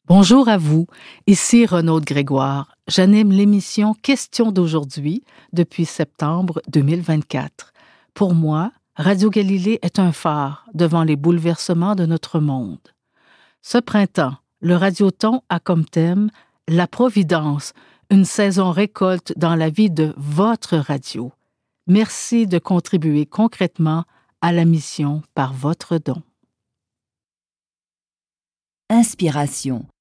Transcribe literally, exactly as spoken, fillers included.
Bonjour à vous, ici Renaud Grégoire. J'anime l'émission Questions d'aujourd'hui depuis septembre deux mille vingt-quatre. Pour moi, Radio Galilée est un phare devant les bouleversements de notre monde. Ce printemps, le Radioton a comme thème La Providence, une saison récolte dans la vie de votre radio. Merci de contribuer concrètement à la mission par votre don. Inspiration.